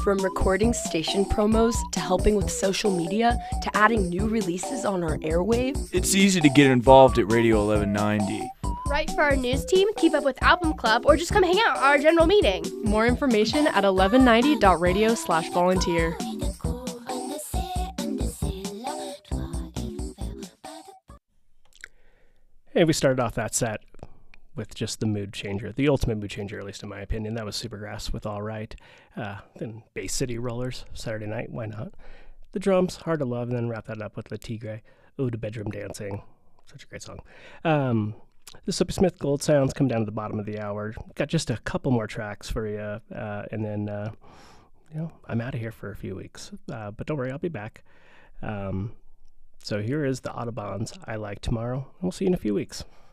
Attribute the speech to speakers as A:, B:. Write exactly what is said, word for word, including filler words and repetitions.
A: From recording station promos to helping with social media to adding new releases on our airwave,
B: it's easy to get involved at Radio eleven ninety.
C: Write for our news team, keep up with Album Club, or just come hang out at our general meeting.
D: More information at eleven ninety dot radio slash volunteer.
E: Hey, we started off that set with just the mood changer, the ultimate mood changer, at least in my opinion. That was Supergrass with All Right. Uh, then Bay City Rollers, Saturday Night, why not? The drums, Hard to Love, and then wrap that up with the Tigre, Ode to Bedroom Dancing. Such a great song. Um, the Soapy Smith Gold Sounds come down to the bottom of the hour. Got just a couple more tracks for you, uh, and then, uh, you know, I'm out of here for a few weeks. Uh, but don't worry, I'll be back. Um, so here is the Audubons I Like Tomorrow, and we'll see you in a few weeks.